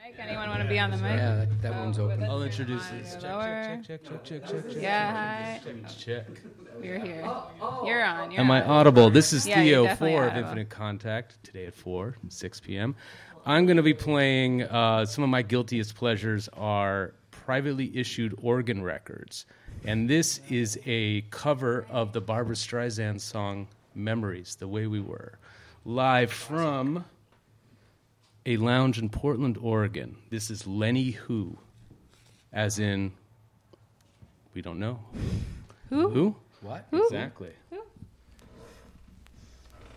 Mic? Anyone want to be on the mic? Yeah, that one's open. I'll introduce this. Check. Check. Yeah, hi. Check. We're here. You're on. Am I audible? This is Yeah, you're Theo definitely 4 of audible. Infinite Contact, today at 6 p.m. I'm going to be playing, some of my guiltiest pleasures are privately issued organ records. And this is a cover of the Barbra Streisand song, Memories, The Way We Were, live from a lounge in Portland, Oregon. This is Lenny Who, as in, we don't know. Who? Who? What? Exactly. Who?